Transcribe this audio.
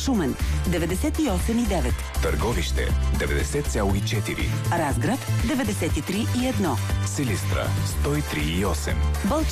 Шумен 98,9. Търговище 90,4. Разград 93,1. Силистра 103,8.